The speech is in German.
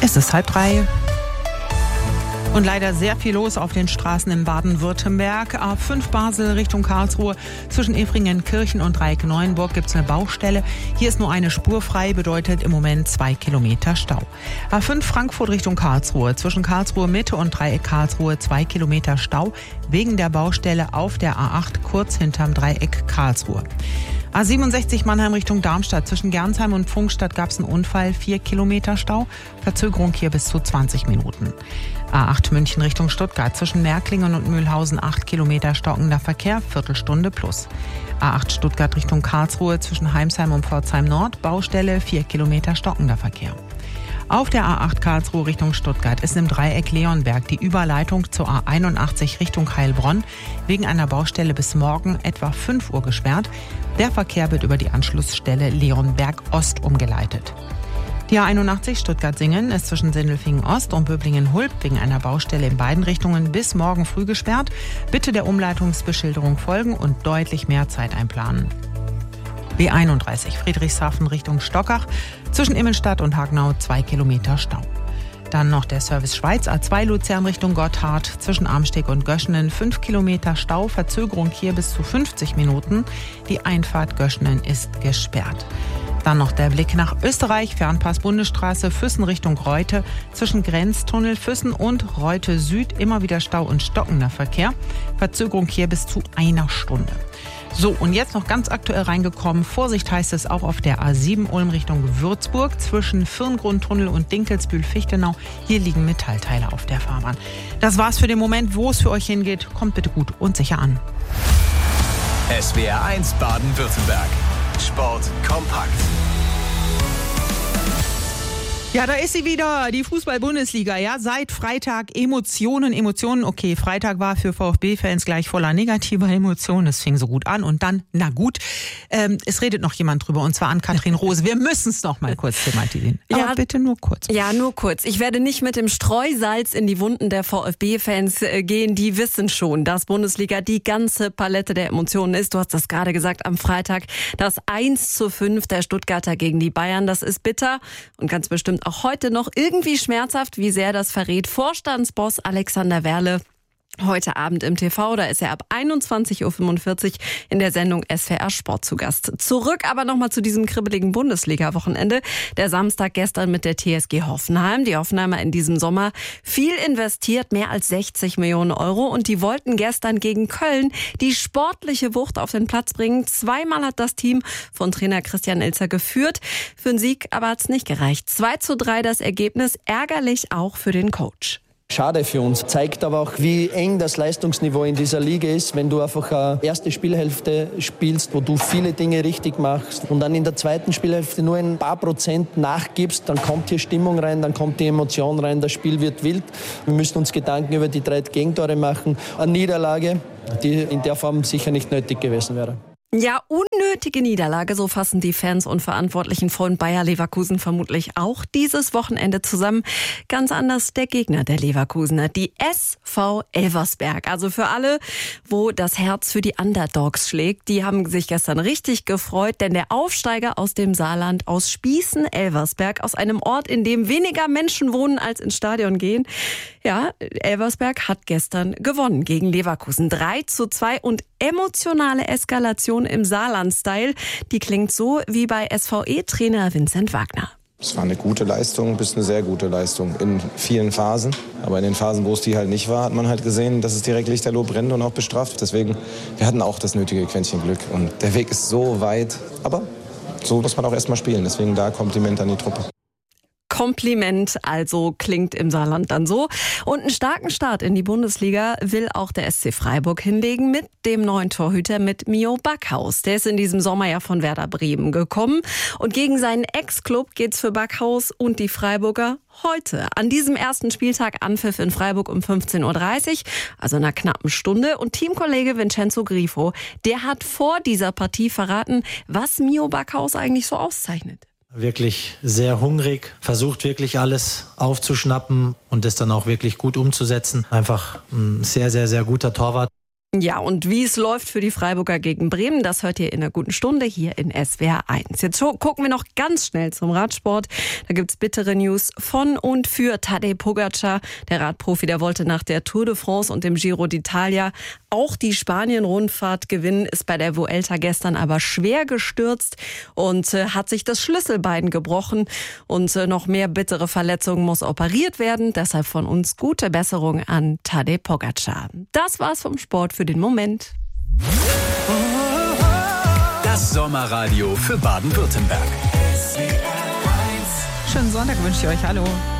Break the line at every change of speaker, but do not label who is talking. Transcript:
Es ist 2:30. Und leider sehr viel los auf den Straßen in Baden-Württemberg. A5 Basel Richtung Karlsruhe. Zwischen Efringen-Kirchen und Dreieck-Neuenburg gibt es eine Baustelle. Hier ist nur eine Spur frei, bedeutet im Moment 2 Kilometer Stau. A5 Frankfurt Richtung Karlsruhe. Zwischen Karlsruhe Mitte und Dreieck Karlsruhe 2 Kilometer Stau. Wegen der Baustelle auf der A8 kurz hinterm Dreieck Karlsruhe. A67 Mannheim Richtung Darmstadt. Zwischen Gernsheim und Pfungstadt gab es einen Unfall. 4 Kilometer Stau. Verzögerung hier bis zu 20 Minuten. A8 München Richtung Stuttgart. Zwischen Märklingen und Mühlhausen 8 Kilometer stockender Verkehr. Viertelstunde plus. A8 Stuttgart Richtung Karlsruhe. Zwischen Heimsheim und Pforzheim Nord. Baustelle 4 Kilometer stockender Verkehr. Auf der A8 Karlsruhe Richtung Stuttgart ist im Dreieck Leonberg die Überleitung zur A81 Richtung Heilbronn wegen einer Baustelle bis morgen etwa 5 Uhr gesperrt. Der Verkehr wird über die Anschlussstelle Leonberg Ost umgeleitet. Die A81 Stuttgart-Singen ist zwischen Sindelfingen Ost und Böblingen-Hulb wegen einer Baustelle in beiden Richtungen bis morgen früh gesperrt. Bitte der Umleitungsbeschilderung folgen und deutlich mehr Zeit einplanen. B31 Friedrichshafen Richtung Stockach. Zwischen Immenstadt und Hagenau 2 Kilometer Stau. Dann noch der Service Schweiz A2 Luzern Richtung Gotthard. Zwischen Amsteg und Göschenen 5 Kilometer Stau. Verzögerung hier bis zu 50 Minuten. Die Einfahrt Göschenen ist gesperrt. Dann noch der Blick nach Österreich. Fernpass Bundesstraße Füssen Richtung Reute. Zwischen Grenztunnel Füssen und Reute Süd immer wieder Stau und stockender Verkehr. Verzögerung hier bis zu 1 Stunde. So, und jetzt noch ganz aktuell reingekommen. Vorsicht heißt es auch auf der A7 Ulm Richtung Würzburg. Zwischen Firngrundtunnel und Dinkelsbühl-Fichtenau. Hier liegen Metallteile auf der Fahrbahn. Das war's für den Moment. Wo es für euch hingeht, kommt bitte gut und sicher an.
SWR 1 Baden-Württemberg. Sport kompakt.
Ja, da ist sie wieder, die Fußball-Bundesliga. Ja, seit Freitag Emotionen. Okay, Freitag war für VfB-Fans gleich voller negativer Emotionen. Es fing so gut an und dann, na gut, es redet noch jemand drüber und zwar Ann-Kathrin Rose. Wir müssen es noch mal kurz thematisieren. Aber ja, bitte nur kurz.
Ja, nur kurz. Ich werde nicht mit dem Streusalz in die Wunden der VfB-Fans gehen. Die wissen schon, dass Bundesliga die ganze Palette der Emotionen ist. Du hast das gerade gesagt am Freitag. Das 1:5 der Stuttgarter gegen die Bayern, das ist bitter und ganz bestimmt auch heute noch irgendwie schmerzhaft, wie sehr das verrät Vorstandsboss Alexander Werle. Heute Abend im TV, da ist er ab 21:45 Uhr in der Sendung SWR Sport zu Gast. Zurück aber nochmal zu diesem kribbeligen Bundesliga-Wochenende. Der Samstag gestern mit der TSG Hoffenheim. Die Hoffenheimer in diesem Sommer viel investiert, mehr als 60 Millionen Euro. Und die wollten gestern gegen Köln die sportliche Wucht auf den Platz bringen. Zweimal hat das Team von Trainer Christian Ilzer geführt. Für den Sieg aber hat es nicht gereicht. 2:3 das Ergebnis, ärgerlich auch für den Coach.
Schade für uns. Zeigt aber auch, wie eng das Leistungsniveau in dieser Liga ist, wenn du einfach eine erste Spielhälfte spielst, wo du viele Dinge richtig machst und dann in der zweiten Spielhälfte nur ein paar Prozent nachgibst, dann kommt hier Stimmung rein, dann kommt die Emotion rein, das Spiel wird wild. Wir müssen uns Gedanken über die 3 Gegentore machen. Eine Niederlage, die in der Form sicher nicht nötig gewesen wäre.
Ja, unnötige Niederlage, so fassen die Fans und Verantwortlichen von Bayer Leverkusen vermutlich auch dieses Wochenende zusammen. Ganz anders der Gegner der Leverkusener, die SV Elversberg. Also für alle, wo das Herz für die Underdogs schlägt, die haben sich gestern richtig gefreut, denn der Aufsteiger aus dem Saarland, aus Spießen-Elversberg, aus einem Ort, in dem weniger Menschen wohnen als ins Stadion gehen, ja, Elversberg hat gestern gewonnen gegen Leverkusen. 3:2 und emotionale Eskalation im Saarland-Style. Die klingt so wie bei SVE-Trainer Vincent Wagner.
Es war eine gute Leistung bis eine sehr gute Leistung in vielen Phasen. Aber in den Phasen, wo es die halt nicht war, hat man halt gesehen, dass es direkt lichterloh brennt und auch bestraft. Deswegen, wir hatten auch das nötige Quäntchen Glück. Und der Weg ist so weit. Aber so muss man auch erstmal spielen. Deswegen da Kompliment an die Truppe.
Kompliment, also klingt im Saarland dann so. Und einen starken Start in die Bundesliga will auch der SC Freiburg hinlegen mit dem neuen Torhüter, mit Mio Backhaus. Der ist in diesem Sommer ja von Werder Bremen gekommen. Und gegen seinen Ex-Club geht's für Backhaus und die Freiburger heute. An diesem ersten Spieltag Anpfiff in Freiburg um 15:30 Uhr, also in einer knappen Stunde. Und Teamkollege Vincenzo Grifo, der hat vor dieser Partie verraten, was Mio Backhaus eigentlich so auszeichnet.
Wirklich sehr hungrig, versucht wirklich alles aufzuschnappen und das dann auch wirklich gut umzusetzen. Einfach ein sehr, sehr, sehr guter Torwart.
Ja, und wie es läuft für die Freiburger gegen Bremen, das hört ihr in einer guten Stunde hier in SWR 1. Jetzt gucken wir noch ganz schnell zum Radsport. Da gibt's bittere News von und für Tadej Pogačar. Der Radprofi, der wollte nach der Tour de France und dem Giro d'Italia auch die Spanien-Rundfahrt gewinnen, ist bei der Vuelta gestern aber schwer gestürzt und hat sich das Schlüsselbein gebrochen. Und noch mehr bittere Verletzungen, muss operiert werden. Deshalb von uns gute Besserung an Tadej Pogačar. Das war's vom Sport für den Moment.
Das Sommerradio für Baden-Württemberg.
Schönen Sonntag wünsche ich euch. Hallo.